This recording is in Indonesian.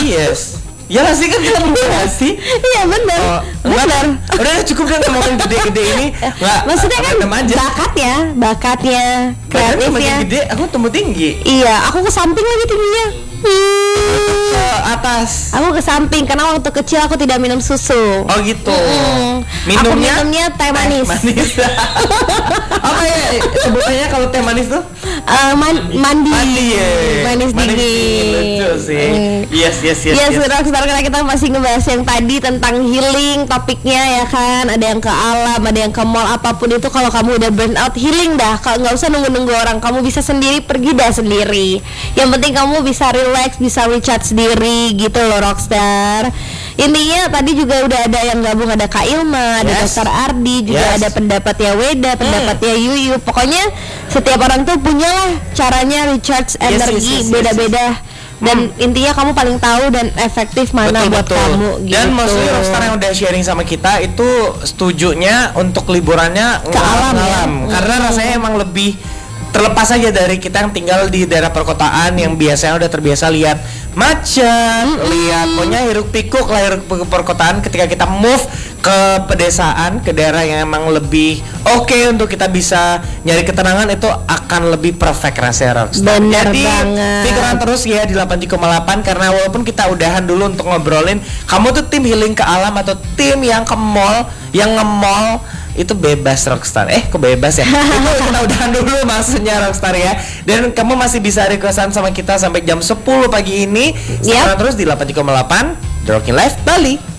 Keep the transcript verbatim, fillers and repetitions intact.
Yes. Ya nggak sih, kan kita berdua sih. Iya benar. Oh, benar. Udah cukup kan ngomongin gede-gede ini. Nggak. Maksudnya kan aja. bakatnya, bakatnya, Kreatifnya. kreatifnya. Gede, aku tumbuh tinggi. Iya, aku ke samping lagi tingginya. Hmm. Ke atas. Aku ke samping karena waktu kecil aku tidak minum susu. Oh gitu. Mm-mm. Minumnya? Aku minumnya teh manis. Teh manis. Apa ya sebutannya kalau teh manis tuh? Uh, man- mandi. Mandi ya. Manis dingin. Lucu sih. Mm. Yes yes yes. Yes, yes. saudara-saudara, karena kita masih ngebahas yang tadi tentang healing topiknya ya kan. Ada yang ke alam, ada yang ke mall, apapun itu. Kalau kamu udah burn out, healing dah. Kalau nggak usah nunggu-nunggu orang, kamu bisa sendiri, pergi dah sendiri. Yang penting kamu bisa relax, bisa recharge sendiri gitu loh, Rockstar. Intinya tadi juga udah ada yang gabung, ada Kak Ilma, ada Yes. Dokter Ardi, juga Yes. ada pendapatnya Weda, pendapatnya hmm. Yuyu. Pokoknya setiap orang tuh punya lah caranya recharge Yes, energi yes, yes, beda-beda. Dan hmm. intinya kamu paling tahu dan efektif mana betul, buat betul. kamu gitu. Dan maksudnya Rockstar yang udah sharing sama kita itu setujunya untuk liburannya ke alam ya. Karena hmm. rasanya emang lebih terlepas aja dari kita yang tinggal di daerah perkotaan yang biasanya udah terbiasa lihat macet, mm-hmm. lihat pokoknya hiruk pikuk lah hiruk pikuk perkotaan. Ketika kita move ke pedesaan, ke daerah yang emang lebih oke okay untuk kita bisa nyari ketenangan, itu akan lebih perfect rasanya Rockstar. Bener Jadi banget. pikiran terus ya di delapan tujuh koma delapan, karena walaupun kita udahan dulu untuk ngobrolin, kamu tuh tim healing ke alam atau tim yang ke mall, yang nge-mall, itu bebas Rockstar. Eh kok bebas ya? Itu kita udahan dulu maksudnya Rockstar ya. Dan kamu masih bisa requestan sama kita sampai jam sepuluh pagi ini. Sekarang Yep. terus di delapan tujuh koma delapan The Rocking Life Bali.